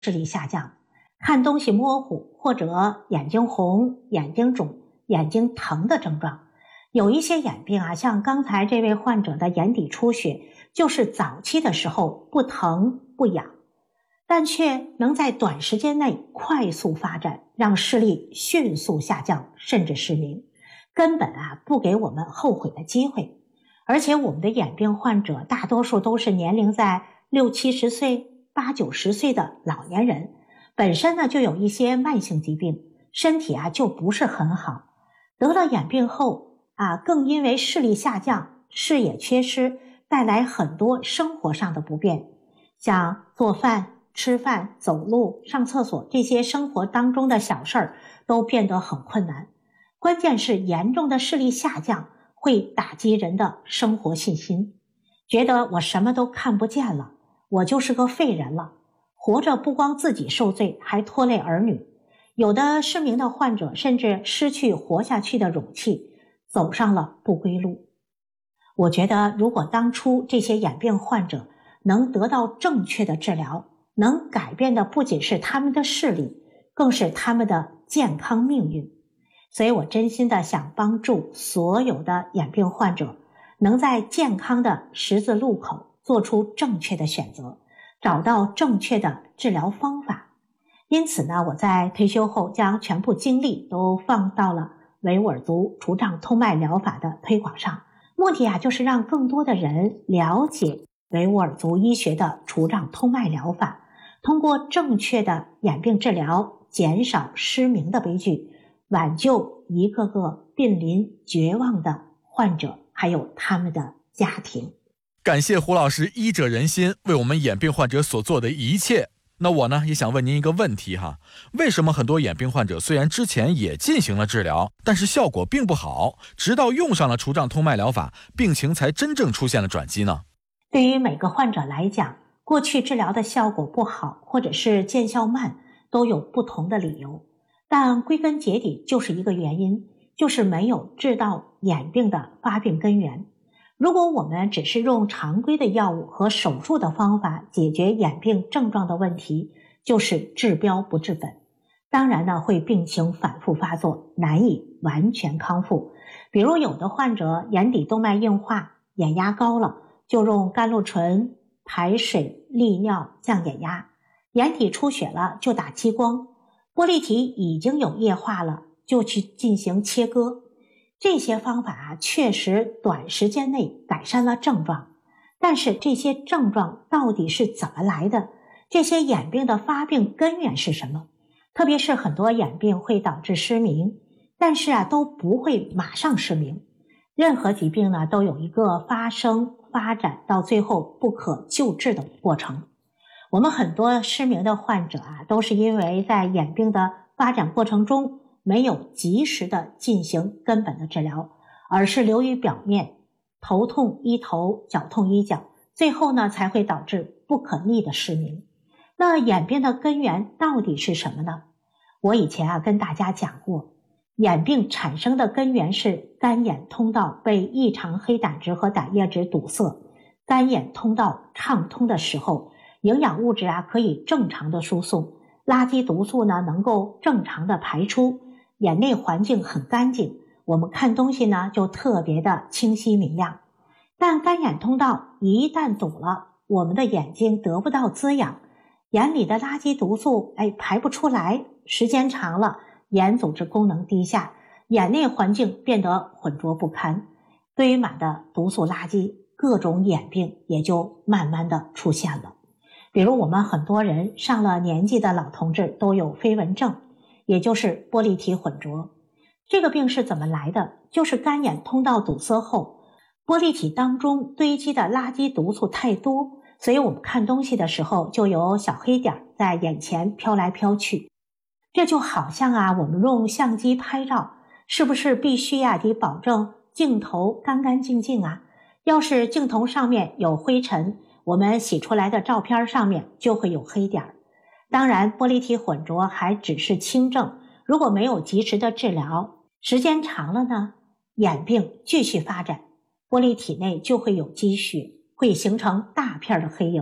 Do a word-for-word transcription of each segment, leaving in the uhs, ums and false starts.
视力下降，看东西模糊，或者眼睛红、眼睛肿、眼睛疼的症状。有一些眼病啊，像刚才这位患者的眼底出血，就是早期的时候不疼不痒，但却能在短时间内快速发展，让视力迅速下降，甚至失明，根本啊不给我们后悔的机会。而且我们的眼病患者大多数都是年龄在六七十岁、八九十岁的老年人，本身呢就有一些慢性疾病，身体啊就不是很好，得了眼病后啊，更因为视力下降、视野缺失，带来很多生活上的不便，像做饭、吃饭、走路、上厕所这些生活当中的小事儿都变得很困难。关键是严重的视力下降会打击人的生活信心，觉得我什么都看不见了，我就是个废人了，活着不光自己受罪，还拖累儿女。有的失明的患者甚至失去活下去的勇气，走上了不归路。我觉得如果当初这些眼病患者能得到正确的治疗，能改变的不仅是他们的视力，更是他们的健康命运。所以我真心的想帮助所有的眼病患者能在健康的十字路口做出正确的选择，找到正确的治疗方法。因此呢，我在退休后将全部精力都放到了维吾尔族除障通脉疗法的推广上，目的啊就是让更多的人了解维吾尔族医学的除障通脉疗法，通过正确的眼病治疗，减少失明的悲剧，挽救一个个濒临绝望的患者，还有他们的家庭。 感谢胡老师医者仁心，为我们眼病患者所做的一切。那我呢，也想问您一个问题哈，为什么很多眼病患者虽然之前也进行了治疗，但是效果并不好，直到用上了除障通脉疗法，病情才真正出现了转机呢？ 对于每个患者来讲，过去治疗的效果不好，或者是见效慢，都有不同的理由，但归根结底就是一个原因，就是没有治到眼病的发病根源。如果我们只是用常规的药物和手术的方法解决眼病症状的问题，就是治标不治本，当然呢会病情反复发作，难以完全康复。比如有的患者眼底动脉硬化，眼压高了，就用甘露醇、排水、利尿降眼压；眼底出血了就打激光；玻璃体已经有液化了，就去进行切割。这些方法啊，确实短时间内改善了症状，但是这些症状到底是怎么来的？这些眼病的发病根源是什么？特别是很多眼病会导致失明，但是啊都不会马上失明。任何疾病呢都有一个发生、发展到最后不可救治的过程。我们很多失明的患者啊，都是因为在眼病的发展过程中没有及时的进行根本的治疗，而是流于表面，头痛医头，脚痛医脚，最后呢才会导致不可逆的失明。那眼病的根源到底是什么呢？我以前啊跟大家讲过，眼病产生的根源是干眼通道被异常黑胆汁和胆液质堵塞，干眼通道畅通的时候，营养物质啊可以正常的输送，垃圾毒素呢能够正常的排出，眼内环境很干净，我们看东西呢就特别的清晰明亮。但干眼通道一旦堵了，我们的眼睛得不到滋养，眼里的垃圾毒素哎排不出来，时间长了，眼组织功能低下，眼内环境变得浑浊不堪，堆满的毒素垃圾，各种眼病也就慢慢的出现了。比如我们很多人上了年纪的老同志都有飞蚊症，也就是玻璃体混浊。这个病是怎么来的？就是干眼通道堵塞后，玻璃体当中堆积的垃圾毒素太多，所以我们看东西的时候就有小黑点在眼前飘来飘去。这就好像啊，我们用相机拍照，是不是必须呀、啊、得保证镜头干干净净啊？要是镜头上面有灰尘，我们洗出来的照片上面就会有黑点。当然玻璃体混浊还只是轻症，如果没有及时的治疗，时间长了呢，眼病继续发展，玻璃体内就会有积血，会形成大片的黑影，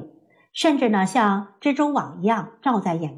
甚至呢像蜘蛛网一样罩在眼